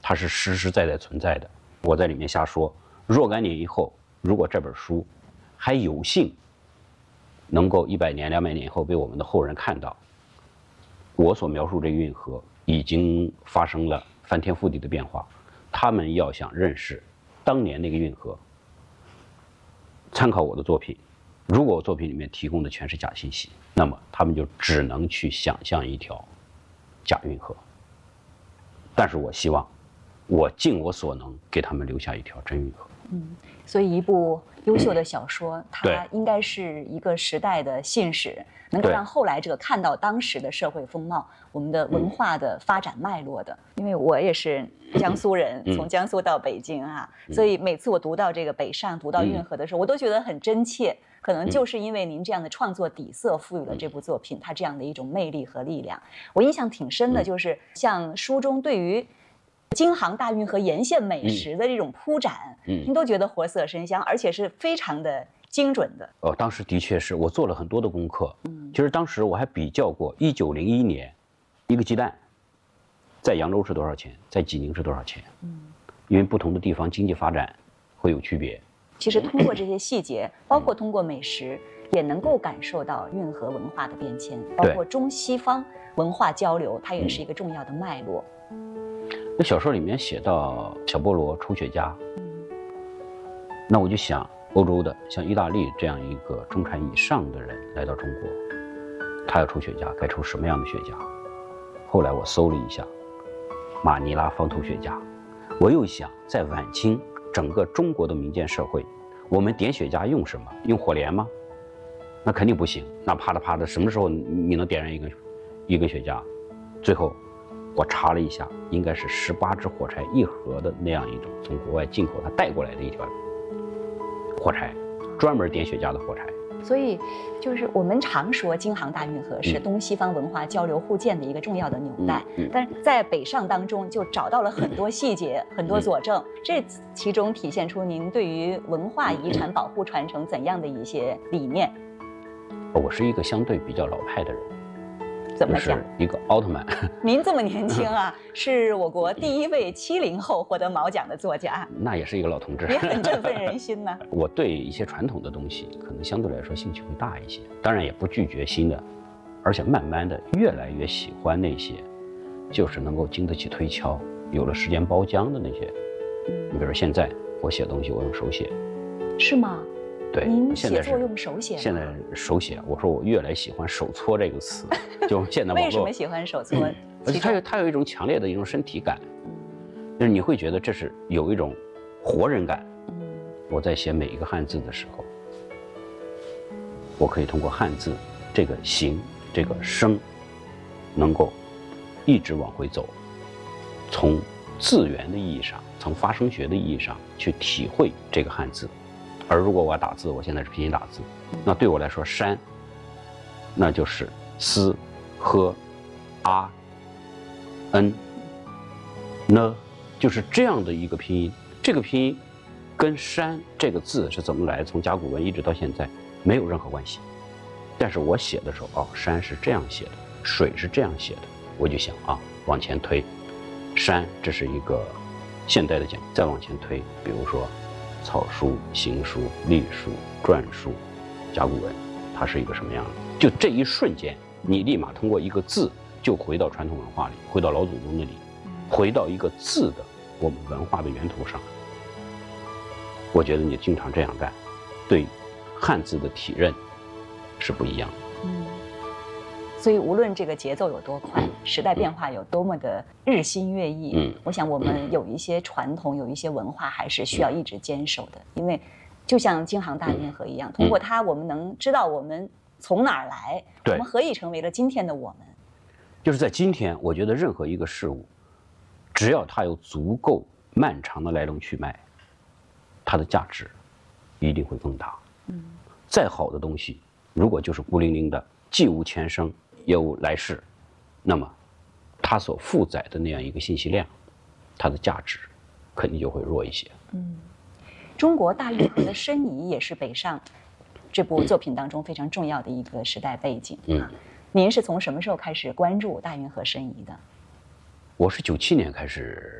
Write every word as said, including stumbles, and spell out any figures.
它是实实在在存在的。我在里面瞎说，若干年以后，如果这本书还有幸能够一百年、两百年以后被我们的后人看到，我所描述这个运河已经发生了翻天覆地的变化，他们要想认识当年那个运河，参考我的作品，如果我作品里面提供的全是假信息，那么他们就只能去想象一条假运河。但是我希望我尽我所能给他们留下一条真运河。 嗯，所以一部优秀的小说， 对它应该是一个时代的信史，能够对让后来者看到当时的社会风貌、我们的文化的发展脉络的。因为我也是江苏人， 嗯从江苏到北京啊， 嗯所以每次我读到这个北上、读到运河的时候，我都觉得很真切。可能就是因为您这样的创作底色，赋予了这部作品它这样的一种魅力和力量。我印象挺深的，就是像书中对于京杭大运河沿线美食的这种铺展， 嗯您都觉得活色生香，而且是非常的精准的。 呃，当时的确是我做了很多的功课。嗯，其实当时我还比较过，一九零一年，一个鸡蛋在扬州是多少钱，在济宁是多少钱。嗯，因为不同的地方经济发展会有区别。 其实通过这些细节，包括通过美食，也能够感受到运河文化的变迁，包括中西方文化交流，它也是一个重要的脉络。 那小说里面写到小波罗抽雪茄，那我就想，欧洲的像意大利这样一个中产以上的人来到中国，他要抽雪茄，该抽什么样的雪茄？后来我搜了一下，马尼拉方头雪茄。我又想，在晚清整个中国的民间社会，我们点雪茄用什么？用火镰吗？那肯定不行。那啪的啪的，什么时候你能点燃一根一根雪茄？最后我查了一下，应该是十八支火柴一盒的那样一种从国外进口他带过来的一条火柴，专门点雪茄的火柴。 所以，就是我们常说京杭大运河是东西方文化交流互鉴的一个重要的纽带， 嗯嗯、 但是在北上当中就找到了很多细节、嗯、很多佐证，这其中体现出您对于文化遗产保护传承怎样的一些理念。 我是一个相对比较老派的人。 怎么讲？ 就是一个奥特曼。 您这么年轻啊，是我国第一位七零后获得毛奖的作家， 那也是一个老同志， 也很振奋人心呢。 我对一些传统的东西，可能相对来说兴趣会大一些，当然也不拒绝新的，而且慢慢的越来越喜欢那些，就是能够经得起推敲，有了时间包浆的那些。你比如现在我写东西，我用手写。 是吗？ 对， 您写作用手写？ 现在手写，我说我越来喜欢手搓这个词，就现在网络。 为什么喜欢手搓？ 嗯、而且它有它有一种强烈的一种身体感，就是你会觉得这是有一种活人感。嗯、我在写每一个汉字的时候，我可以通过汉字这个形、这个声，能够一直往回走，从字源的意义上，从发声学的意义上去体会这个汉字。而如果我要打字，我现在是拼音打字，那对我来说，山，那就是思、呵、啊、恩、呢，就是这样的一个拼音。这个拼音跟山这个字是怎么来，从甲骨文一直到现在没有任何关系。但是我写的时候，哦，山是这样写的，水是这样写的，我就想啊，往前推，山这是一个现代的讲，再往前推，比如说。草书、行书、隶书、篆书、甲骨文，它是一个什么样的？就这一瞬间，你立马通过一个字，就回到传统文化里，回到老祖宗那里，回到一个字的我们文化的源头上。我觉得你经常这样干，对汉字的体认是不一样的。 嗯，所以无论这个节奏有多快，时代变化有多么的日新月异，嗯，我想我们有一些传统，有一些文化还是需要一直坚守的，因为就像京杭大运河一样，通过它我们能知道我们从哪儿来，我们何以成为了今天的我们。 就是在今天，我觉得任何一个事物，只要它有足够漫长的来龙去脉，它的价值一定会更大。嗯，再好的东西，如果就是孤零零的，既无前生也无来世，那么它所负载的那样一个信息量，它的价值肯定就会弱一些。 嗯，中国大运河的申遗也是北上这部作品当中非常重要的一个时代背景。嗯，您是从什么时候开始关注大运河申遗的？ 我是九七年开始